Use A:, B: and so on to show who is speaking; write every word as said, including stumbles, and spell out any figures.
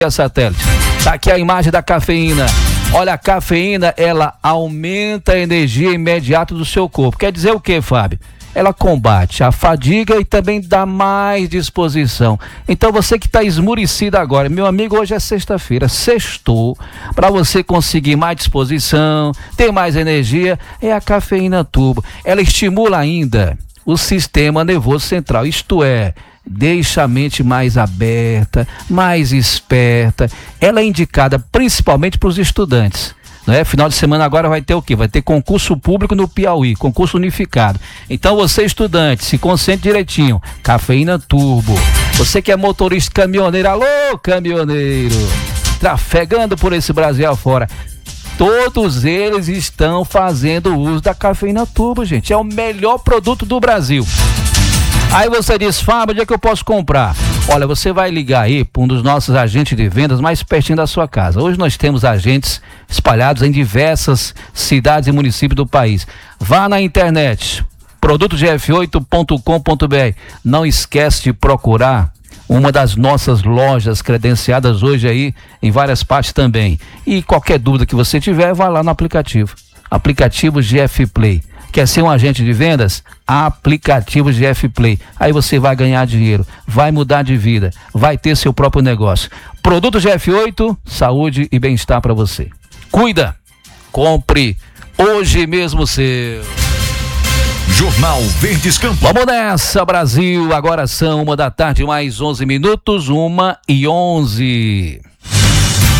A: Satélite. Tá aqui a imagem da cafeína. Olha, a cafeína, ela aumenta a energia imediata do seu corpo. Quer dizer o que, Fábio? Ela combate a fadiga e também dá mais disposição. Então você que está esmurecido agora, meu amigo, hoje é sexta-feira, sextou, para você conseguir mais disposição, ter mais energia, é a cafeína turbo. Ela estimula ainda o sistema nervoso central, isto é, deixa a mente mais aberta, mais esperta. Ela é indicada principalmente para os estudantes. Não é? Final de semana agora vai ter o quê? Vai ter concurso público no Piauí, concurso unificado. Então você, estudante, se concentre direitinho. Cafeína turbo. Você que é motorista caminhoneiro, alô caminhoneiro, trafegando por esse Brasil afora, todos eles estão fazendo uso da cafeína turbo, gente. É o melhor produto do Brasil. Aí você diz, Fábio, onde é que eu posso comprar? Olha, você vai ligar aí para um dos nossos agentes de vendas mais pertinho da sua casa. Hoje nós temos agentes espalhados em diversas cidades e municípios do país. Vá na internet, produto g f oito ponto com ponto b r. Não esquece de procurar uma das nossas lojas credenciadas hoje aí em várias partes também. E qualquer dúvida que você tiver, vá lá no aplicativo. Aplicativo G F Play. Quer ser um agente de vendas? Aplicativo G F Play. Aí você vai ganhar dinheiro, vai mudar de vida, vai ter seu próprio negócio. Produto G F oito, saúde e bem-estar para você. Cuida, compre hoje mesmo seu.
B: Jornal Verdes Campos.
A: Vamos nessa, Brasil. Agora são uma da tarde, mais onze minutos, uma e onze.